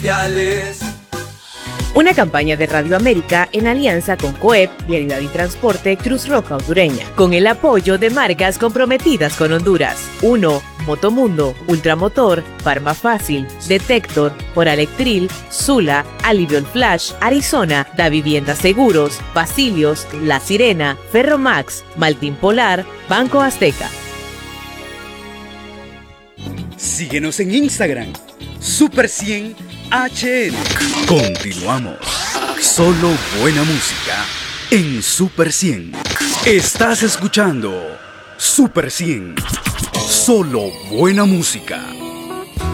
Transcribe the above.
Una campaña de Radio América en alianza con COEP, Vialidad y Transporte Cruz Roja Hondureña, con el apoyo de marcas comprometidas con Honduras. 1. Motomundo, Ultramotor, Farma Fácil, Detector, Oralectril, Sula, Alivion Flash, Arizona, Da Vivienda Seguros, Basilios, La Sirena, Ferromax, Maltín Polar, Banco Azteca. Síguenos en Instagram, Super 100 HN. Continuamos. Solo buena música en Super 100. Estás escuchando Super 100. Solo buena música.